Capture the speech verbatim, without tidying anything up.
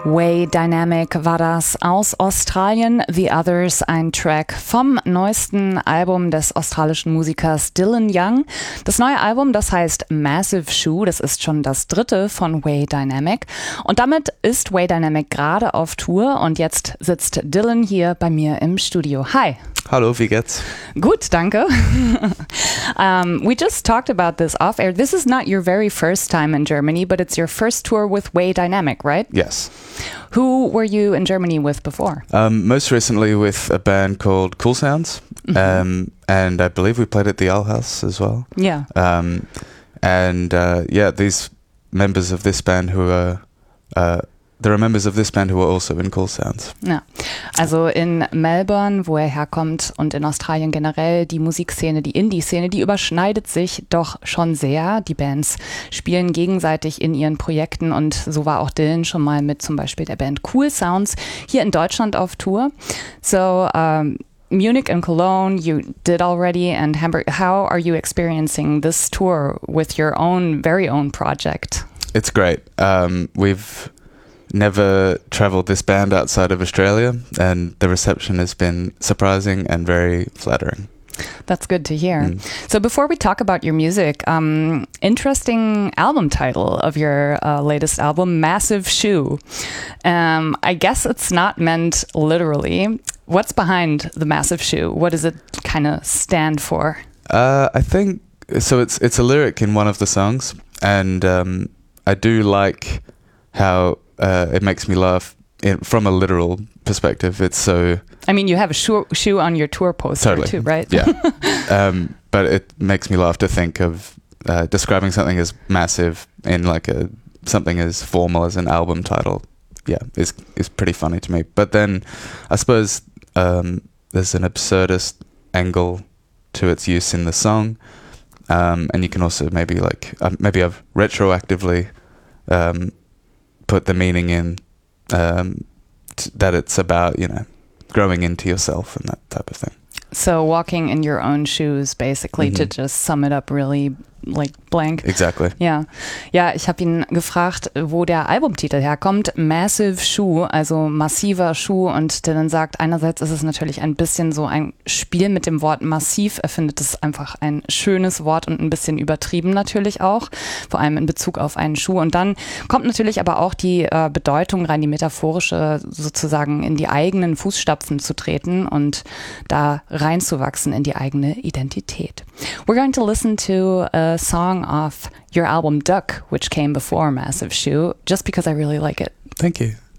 Way Dynamic war das aus Australien, The Others, ein Track vom neuesten Album des australischen Musikers Dylan Young. Das neue Album, das heißt Massive Shoe, das ist schon das dritte von Way Dynamic. Und damit ist Way Dynamic gerade auf Tour und jetzt sitzt Dylan hier bei mir im Studio. Hi. Hallo, wie geht's? Gut, danke. um, we just talked about this off air. This is not your very first time in Germany, but it's your first tour with Way Dynamic, right? Yes. Who were you in Germany with before? Um, most recently with a band called Cool Sounds, mm-hmm. um, and I believe we played at the Owl House as well. Yeah. Um, and uh, yeah, these members of this band who are... Uh, There are members of this band who are also in Cool Sounds. Ja, also in Melbourne, wo er herkommt, und in Australien generell, die Musikszene, die Indie-Szene, die überschneidet sich doch schon sehr. Die Bands spielen gegenseitig in ihren Projekten und so war auch Dylan schon mal mit zum Beispiel der Band Cool Sounds hier in Deutschland auf Tour. So, um, Munich and Cologne you did already, and Hamburg. How are you experiencing this tour with your own, very own project? It's great. Um, we've never traveled this band outside of Australia, and the reception has been surprising and very flattering. That's good to hear. Mm. So before we talk about your music, um, interesting album title of your uh, latest album, Massive Shoe. Um, I guess it's not meant literally. What's behind the Massive Shoe? What does it kind of stand for? Uh, I think, so it's, it's a lyric in one of the songs, and um, I do like how Uh, it makes me laugh in, from a literal perspective. It's so... I mean, you have a shoe, shoe on your tour poster totally. too, right? Yeah. um, but it makes me laugh to think of uh, describing something as massive in like a something as formal as an album title. Yeah, is is pretty funny to me. But then I suppose um, there's an absurdist angle to its use in the song. Um, and you can also maybe like... Uh, maybe I've retroactively... Um, put the meaning in um, t- that it's about, you know, growing into yourself and that type of thing. So walking in your own shoes, basically, mm-hmm. to just sum it up really like blank. Exactly. Ja, ja, ich habe ihn gefragt, wo der Albumtitel herkommt. Massive Shoe, also massiver Schuh. Und Dylan sagt, einerseits ist es natürlich ein bisschen so ein Spiel mit dem Wort massiv. Er findet es einfach ein schönes Wort und ein bisschen übertrieben natürlich auch. Vor allem in Bezug auf einen Schuh. Und dann kommt natürlich aber auch die äh, Bedeutung rein, die metaphorische, sozusagen in die eigenen Fußstapfen zu treten und da reinzuwachsen in die eigene Identität. We're going to listen to a song off your album Duck, which came before Massive Shoe, just because I really like it. Thank you.